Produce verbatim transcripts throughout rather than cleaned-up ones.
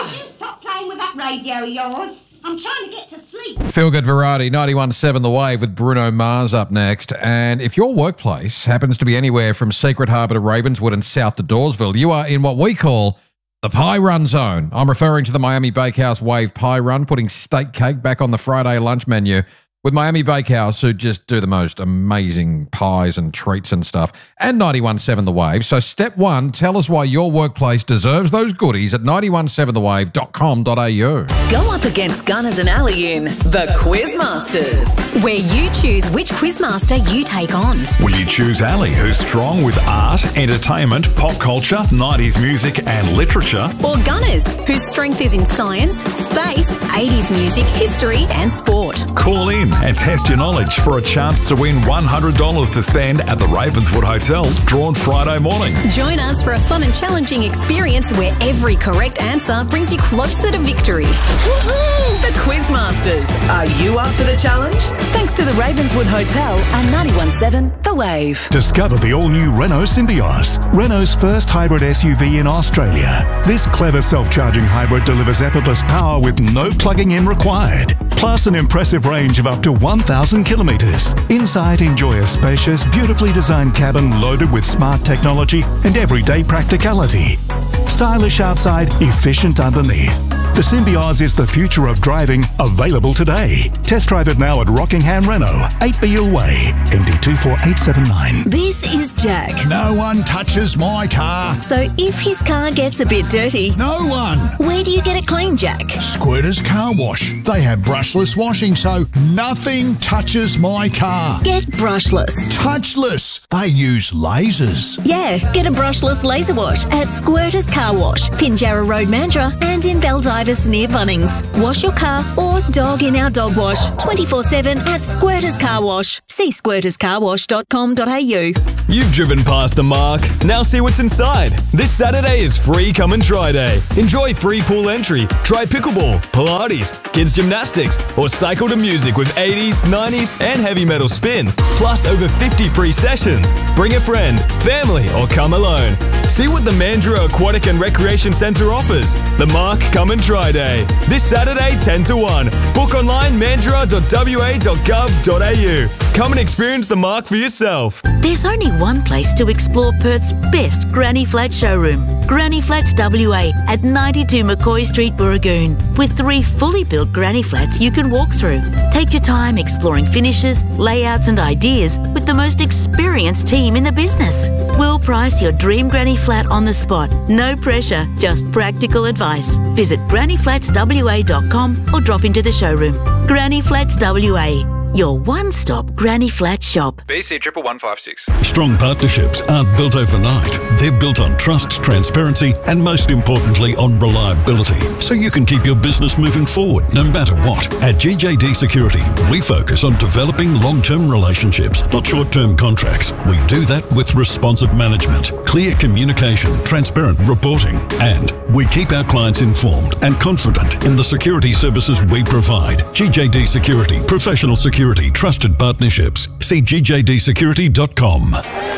Stop playing with that radio of yours. I'm trying to get to sleep. Feel Good Variety, ninety-one point seven The Wave with Bruno Mars up next. And if your workplace happens to be anywhere from Secret Harbour to Ravenswood and south to Dawesville, you are in what we call the Pie Run Zone. I'm referring to the Miami Bakehouse Wave Pie Run, putting steak cake back on the Friday lunch menu with Miami Bakehouse, who just do the most amazing pies and treats and stuff, and ninety-one point seven The Wave. So step one, tell us why your workplace deserves those goodies at nine one seven the wave dot com dot a u. Go up against Gunners and Ali in The Quizmasters, where you choose which quizmaster you take on. Will you choose Ali, who's strong with art, entertainment, pop culture, nineties music and literature? Or Gunners, whose strength is in science, space, eighties music, history and sport? Call in and test your knowledge for a chance to win one hundred dollars to spend at the Ravenswood Hotel, drawn Friday morning. Join us for a fun and challenging experience where every correct answer brings you closer to victory. Woohoo! The Quizmasters. Are you up for the challenge? Thanks to the Ravenswood Hotel and ninety-one point seven The Wave. Discover the all-new Renault Symbioz, Renault's first hybrid S U V in Australia. This clever self-charging hybrid delivers effortless power with no plugging in required, plus an impressive range of up to one thousand kilometres. Inside, enjoy a spacious, beautifully designed cabin loaded with smart technology and everyday practicality. Stylish outside, efficient underneath. The Symbioz is the future of driving, available today. Test drive it now at Rockingham Renault, eight Beale Way, M D two four eight seven nine. This is Jack. No one touches my car. So if his car gets a bit dirty... No one. Where do you get it clean, Jack? Squirters Car Wash. They have brushless washing, so nothing touches my car. Get brushless. Touchless. They use lasers. Yeah, get a brushless laser wash at Squirters Car Wash, Pinjarra Road, Mandurah, and in Baldivis near Bunnings. Wash your car or dog in our dog wash twenty-four seven at Squirters Car Wash. See squirters car wash dot com dot a u. You've driven past the Mark. Now see what's inside. This Saturday is free come and try day. Enjoy free pool entry, try pickleball, Pilates, kids gymnastics, or cycle to music with eighties, nineties, and heavy metal spin. Plus over fifty free sessions. Bring a friend, family, or come alone. See what the Mandurah Aquatic and Recreation Centre offers. The Mark Come and Try Day. This Saturday, ten to one. Book online mandurah dot w a dot gov dot a u. Come and experience the Mark for yourself. There's only one place to explore Perth's best Granny Flat showroom. Granny Flats W A at ninety-two McCoy Street, Burragoon, with three fully built Granny Flats you can walk through. Take your time exploring finishes, layouts and ideas with the most experienced team in the business. We'll price your dream Granny Flat on the spot. No pressure, just practical advice. Visit granny flats w a dot com or drop into the showroom. Granny Flats W A, your one-stop Granny Flat shop. B C one one one five six. Strong partnerships aren't built overnight. They're built on trust, transparency, and most importantly, on reliability. So you can keep your business moving forward no matter what. At G J D Security, we focus on developing long-term relationships, not short-term contracts. We do that with responsive management, clear communication, transparent reporting, and we keep our clients informed and confident in the security services we provide. G J D Security, professional security. Security, trusted partnerships. See g j d security dot com.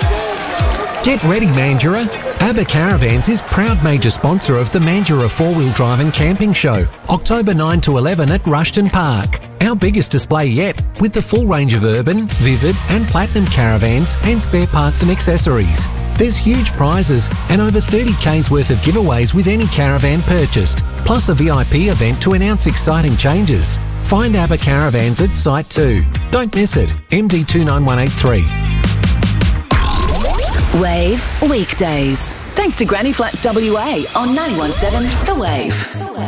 Get ready, Mandurah. ABBA Caravans is proud major sponsor of the Mandurah four-wheel drive and camping show, October ninth to eleven at Rushton Park. Our biggest display yet, with the full range of urban, vivid and platinum caravans and spare parts and accessories. There's huge prizes and over thirty ka's worth of giveaways with any caravan purchased, plus a V I P event to announce exciting changes. Find ABBA Caravans at Site two. Don't miss it. M D two nine one eight three. Wave weekdays. Thanks to Granny Flats W A on ninety-one point seven The Wave.